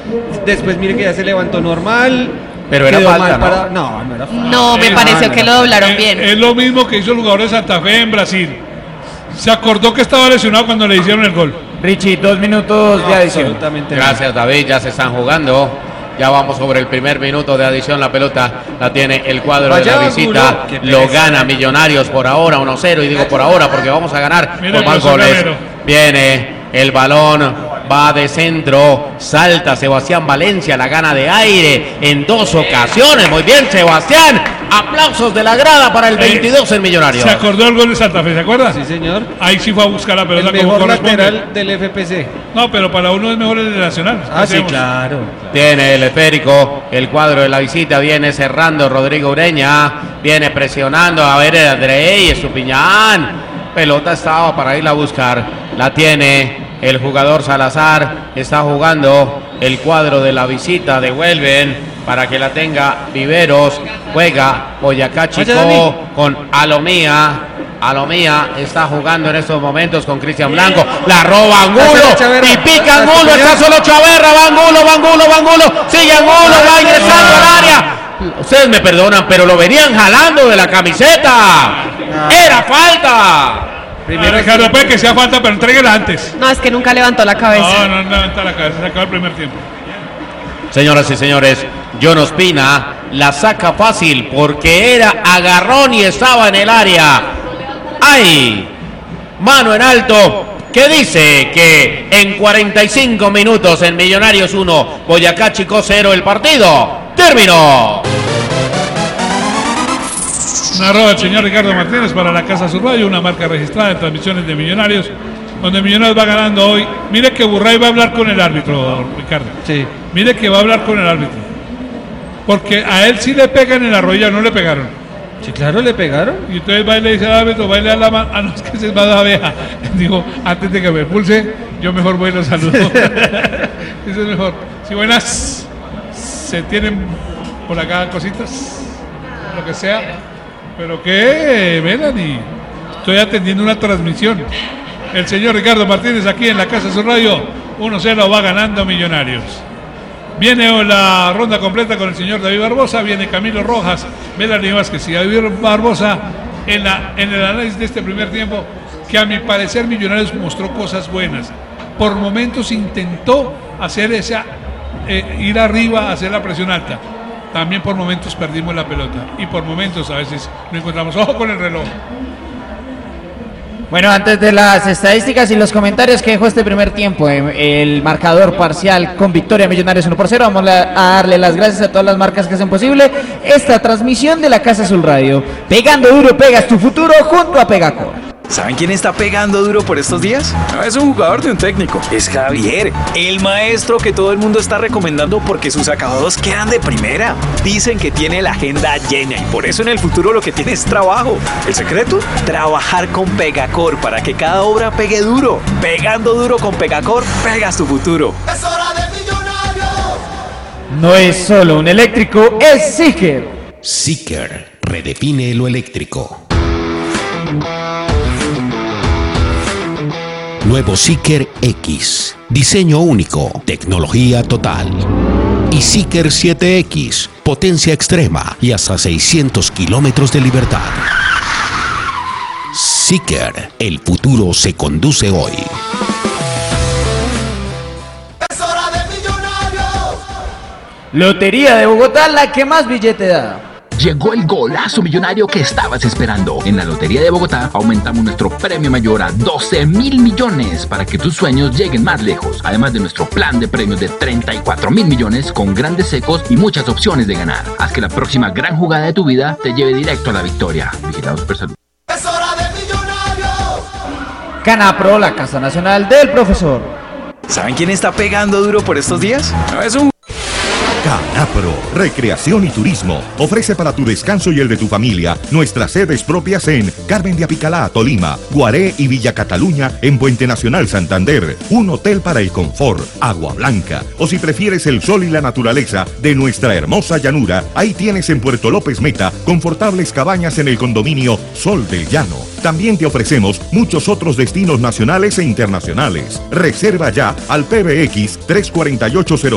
Después mire que ya se levantó normal. Pero era quedó falta, mal ¿no? No era falta. No, me pareció que lo doblaron bien. Es lo mismo que hizo el jugador de Santa Fe en Brasil. Se acordó que estaba lesionado cuando le hicieron el gol. Richie, 2 minutos de adición. Absolutamente. Gracias, David, ya se están jugando. Ya vamos sobre el primer minuto de adición. La pelota la tiene el cuadro de la visita. Lo gana Millonarios por ahora 1-0. Y digo por ahora porque vamos a ganar Mira por más el goles. Guerrero. Viene el balón, va de centro. Salta Sebastián Valencia, la gana de aire en 2 ocasiones. Muy bien, Sebastián. Aplausos de la grada para el 22 en Millonarios. Se acordó el gol de Santa Fe, ¿se acuerda? Sí, señor. Ahí sí fue a buscar la pelota El como mejor corresponde. lateral del FPC. No, pero para uno es mejor el de Nacional. Ah, sí, Hacemos. claro. Tiene el esférico, el cuadro de la visita, viene cerrando Rodrigo Ureña, viene presionando, a ver Andrei, Estupiñán, pelota estaba para irla a buscar, la tiene el jugador Salazar, está jugando el cuadro de la visita, devuelven para que la tenga Viveros, juega Boyacá Chicó con Alomía. Alomía está jugando en estos momentos con Cristian Blanco. La roba Angulo y pica Angulo. Está solo Chaverra. Va Angulo. Sigue Angulo. Va ingresando al área. Ustedes me perdonan, pero lo venían jalando de la camiseta. Era falta. Primero Ricardo, puede que sea falta, pero entréguela antes. No, es que nunca levantó la cabeza. No levanta la cabeza. Se acabó el primer tiempo. Señoras y señores, John Ospina la saca fácil porque era agarrón y estaba en el área. ¡Ay! Mano en alto que dice que en 45 minutos en Millonarios 1, Boyacá Chicó 0, el partido terminó. Narró el señor Ricardo Martínez para la Casa Surrayo, una marca registrada en transmisiones de Millonarios, donde Millonarios va ganando hoy. Mire que Burray va a hablar con el árbitro, Ricardo. Sí. Mire que va a hablar con el árbitro. Porque a él sí le pegan en la rodilla, no le pegaron. Sí, claro, le pegaron. Y entonces va y le dice al árbitro, va y le da la mano. Ah, no, es que se va a la abeja. Digo, antes de que me expulse, yo mejor voy y lo saludo. Eso es mejor. Si buenas, se tienen por acá cositas, lo que sea. Pero que, Melanie, estoy atendiendo una transmisión. El señor Ricardo Martínez aquí en la Casa de su Radio, 1-0 va ganando Millonarios. Viene la ronda completa con el señor David Barbosa, viene Camilo Rojas, Melanie Vázquez y David Barbosa en el análisis de este primer tiempo, que a mi parecer Millonarios mostró cosas buenas. Por momentos intentó hacer ir arriba, hacer la presión alta. También por momentos perdimos la pelota y por momentos a veces no encontramos. Ojo con el reloj. Bueno, antes de las estadísticas y los comentarios que dejó este primer tiempo, el marcador parcial con victoria Millonarios 1-0, vamos a darle las gracias a todas las marcas que hacen posible esta transmisión de la Casa Azul Radio. Pegando duro, pegas tu futuro junto a Pegacor. ¿Saben quién está pegando duro por estos días? No es un jugador de un técnico, es Javier, el maestro que todo el mundo está recomendando porque sus acabados quedan de primera. Dicen que tiene la agenda llena y por eso en el futuro lo que tiene es trabajo. ¿El secreto? Trabajar con Pegacor para que cada obra pegue duro. Pegando duro con Pegacor, pegas tu futuro. ¡Es hora de Millonarios! No es solo un eléctrico, es Seeker. Seeker redefine lo eléctrico. Nuevo Seeker X, diseño único, tecnología total. Y Seeker 7X, potencia extrema y hasta 600 kilómetros de libertad. Seeker, el futuro se conduce hoy. ¡Es hora de Millonarios! Lotería de Bogotá, la que más billete da. Llegó el golazo millonario que estabas esperando. En la Lotería de Bogotá aumentamos nuestro premio mayor a 12.000 millones para que tus sueños lleguen más lejos. Además de nuestro plan de premios de 34.000 millones con grandes secos y muchas opciones de ganar. Haz que la próxima gran jugada de tu vida te lleve directo a la victoria. Vigilado Supersalud. ¡Es hora de Millonarios! Canapro, la Casa Nacional del Profesor. ¿Saben quién está pegando duro por estos días? No es un... Canapro, Recreación y Turismo, ofrece para tu descanso y el de tu familia nuestras sedes propias en Carmen de Apicalá, Tolima, Guaré y Villa Cataluña en Puente Nacional, Santander, un hotel para el confort, Agua Blanca, o si prefieres el sol y la naturaleza de nuestra hermosa llanura, ahí tienes en Puerto López Meta confortables cabañas en el condominio Sol del Llano. También te ofrecemos muchos otros destinos nacionales e internacionales. Reserva ya al PBX 348